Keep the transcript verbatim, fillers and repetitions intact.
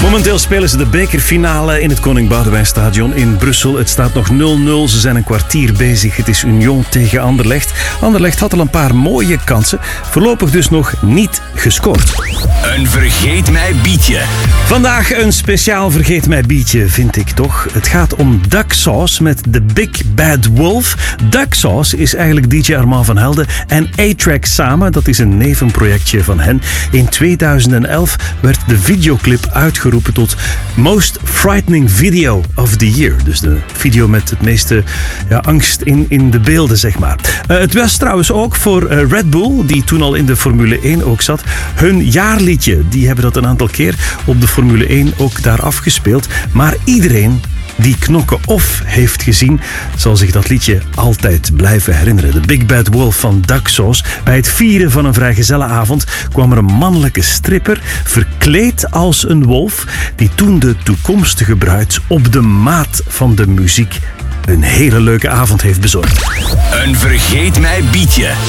Momenteel spelen ze de bekerfinale in het Koning Boudewijnstadion in Brussel. Het staat nog nul nul. Ze zijn een kwartier bezig. Het is Union tegen Anderlecht. Anderlecht had al een paar mooie kansen. Voorlopig dus nog niet gescoord. Een vergeet mij bietje. Vandaag een speciaal vergeet mij bietje, vind ik toch. Het gaat om Duck Sauce met The Big Bad Wolf. Duck Sauce is eigenlijk D J Armand van Helden en A-Track samen. Dat is een nevenprojectje van hen. In tweeduizend elf werd de videoclip uitgeroepen tot Most Frightening Video of the Year. Dus de video met het meeste ja, angst in, in de beelden, zeg maar. Uh, het was trouwens ook voor uh, Red Bull, die toen al in de Formule één ook zat, hun jaarliedje. Die hebben dat een aantal keer op de Formule één ook daar afgespeeld. Maar iedereen die Knokke Off heeft gezien, zal zich dat liedje altijd blijven herinneren. De Big Bad Wolf van Duck Sauce. Bij het vieren van een vrijgezellenavond kwam er een mannelijke stripper verkleed als een wolf, die toen de toekomstige bruid op de maat van de muziek een hele leuke avond heeft bezorgd. Een vergeet mij bietje.